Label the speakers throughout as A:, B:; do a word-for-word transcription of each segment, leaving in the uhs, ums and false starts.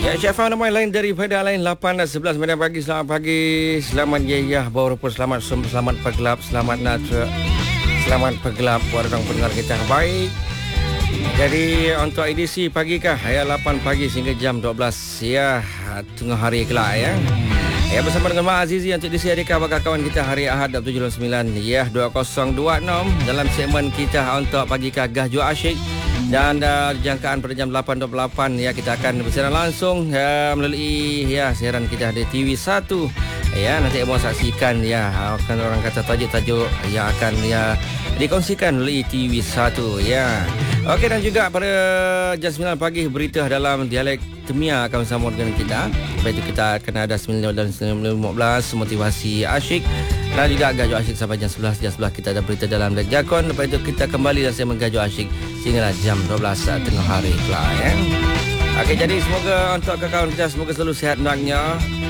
A: Ya, Chef nama lain daripada lain lapan dan sebelas Medan pagi. Selamat pagi. Selamat Yayah Baru pun selamat Selamat Pergelap. Selamat Natra. Selamat Pergelap buat orang pendengar kita. Baik. Jadi untuk edisi pagi kah? Ya, lapan pagi sehingga jam dua belas. Ya, tengah hari kelak ya. Ya, bersama dengan Mak Azizi untuk edisi adikah bakal kawan kita hari Ahad tujuh puluh sembilan ya dua ribu dua puluh enam dalam segmen kita untuk pagi kah Gah Jua Asyik. Dan uh, jangkaan pada jam lapan dua puluh lapan ya kita akan bersiaran langsung uh, melalui ya siaran kita di T V satu. Ya, nanti mau saksikan ya akan orang kata tajuk-tajuk yang akan ya dikongsikan melalui T V satu ya. Okey, dan juga pada jam sembilan pagi berita dalam dialek Temia akan bersama dengan kita. Lepas itu kita akan ada sembilan dan sembilan lima belas motivasi asyik. Dan juga Gaju Asyik sampai jam sebelas. Jam sebelas kita ada berita dalam Dek Jakon. Lepas itu kita kembali dan saya menggaju Asyik sehinggalah jam dua belas tengah hari kelak ya. Okey, jadi semoga untuk kawan kita semoga selalu sihat naknya.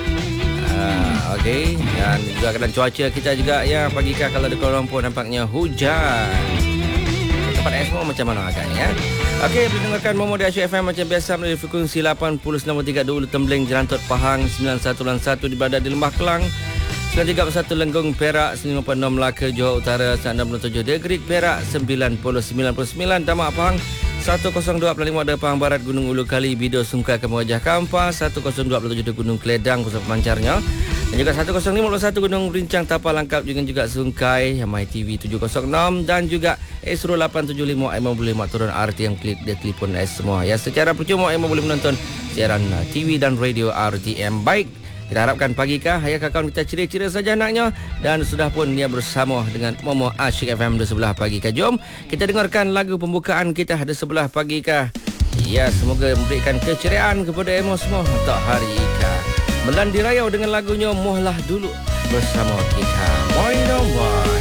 A: Uh, Okey, dan juga keadaan cuaca kita juga ya pagi kah kalau di Kuala Lumpur nampaknya hujan. Tempat semua macam mana agaknya. Okey, mendengarkan Momo di Asyik F M macam biasa melalui frekuensi lapan puluh sembilan tiga dua Tembeling Jalan Tot Pahang, sembilan satu satu di Badar di Lembah Kelang, sembilan tiga satu Lenggong Perak, sembilan puluh enam Melaka Johor Utara, enam puluh tujuh Degrik Perak, sembilan puluh sembilan sembilan Damak Pahang, seratus dua puluh lima Pahang Barat Gunung Ulu Kali Bido Sungkai Kemuajah Kampas, seratus dua puluh tujuh Gunung Keledang pusat pemancarnya, dan juga seratus lima puluh satu Gunung Rincang Tapal Langkap dengan juga Sungkai My T V tujuh kosong enam dan juga Esro lapan tujuh lima M boleh mak turun R T yang klik dia telefon S semua ya secara percuma M boleh menonton siaran T V dan radio R T M. Baik, kita harapkan pagi kah ayah kawan kita ceria-ceria saja anaknya dan sudah pun dia bersama dengan Momo Asyik F M di sebelah pagi kah. Jom kita dengarkan lagu pembukaan kita di sebelah pagi kah. Ya, semoga memberikan keceriaan kepada emo semua untuk hari kah. Melandi Rayau dengan lagunya Mohlah Dulu bersama kita. Moi dong.